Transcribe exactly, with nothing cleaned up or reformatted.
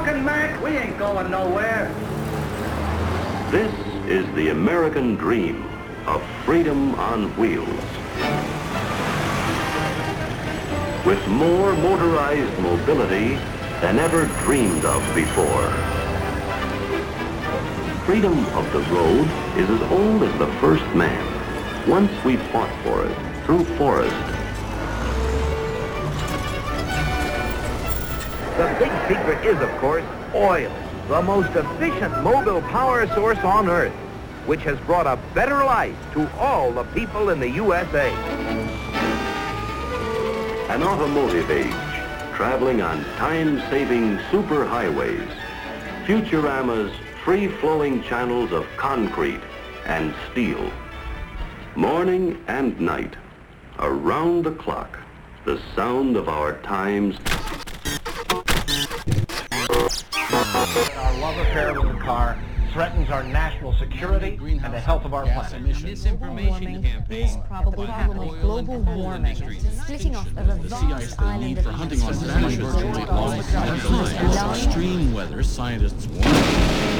talking, Mac? We ain't going nowhere. This is the American dream of freedom on wheels. With more motorized mobility than ever dreamed of before. Freedom of the road is as old as the first man. Once we fought for it through forest. The big secret is, of course, oil, the most efficient mobile power source on Earth, which has brought a better life to all the people in the U S A. An automotive age, traveling on time-saving superhighways. Futurama's free-flowing channels of concrete and steel. Morning and night, around the clock, the sound of our times. Our love affair with the car threatens our national security and the health of our planet. Misinformation campaign is probably happening. Global warming, splitting off of a vast island of hunting on virtually all the time. Extreme weather, scientists warn.